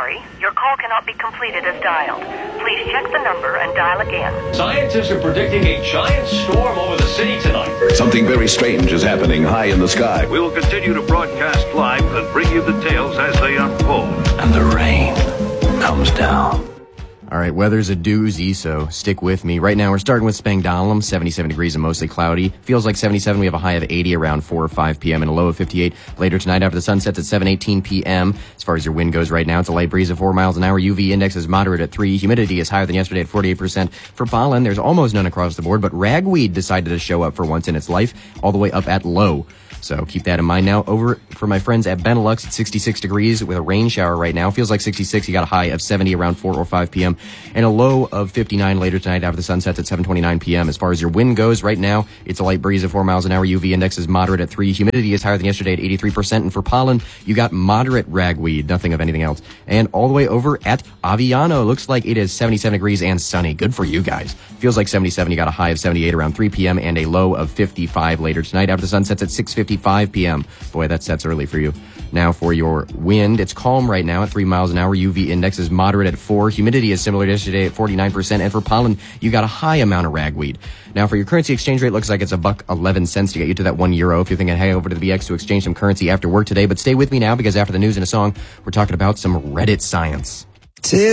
sorry. Your call cannot be completed as dialed. Please check the number and dial again. Scientists are predicting a giant storm over the city tonight. Something very strange is happening high in the sky. We will continue to broadcast live and bring you the tales as they unfold. And the rain comes down. All right, weather's a doozy, so stick with me. Right now, we're starting with Spangdahlem, 77 degrees and mostly cloudy. Feels like 77. We have a high of 80 around 4 or 5 p.m. and a low of 58 later tonight after the sun sets at 7:18 p.m. As far as your wind goes right now, it's a light breeze of 4 miles an hour. UV index is moderate at 3. Humidity is higher than yesterday at 48%. For pollen, there's almost none across the board, but ragweed decided to show up for once in its life, all the way up at low. So keep that in mind now. Over for my friends at Benelux, it's 66 degrees with a rain shower right now. Feels like 66. You got a high of 70 around 4 or 5 p.m. and a low of 59 later tonight after the sun sets at 7:29 p.m. As far as your wind goes right now, it's a light breeze of 4 miles an hour. UV index is moderate at 3. Humidity is higher than yesterday at 83%. And for pollen, you got moderate ragweed, nothing of anything else. And all the way over at Aviano, looks like it is 77 degrees and sunny. Good for you guys. Feels like 77. You got a high of 78 around 3 p.m. and a low of 55 later tonight after the sun sets at 6:55 p.m. Boy, that sets early for you. Now for your wind, it's calm right now at 3 miles an hour. UV index is moderate at 4. Humidity is similar to yesterday at 49%. And for pollen, you got a high amount of ragweed. Now for your currency exchange rate, looks like it's $1.11 to get you to that €1 if you're thinking, hey, over to the BX to exchange some currency after work today. But stay with me now because after the news and a song, we're talking about some Reddit science.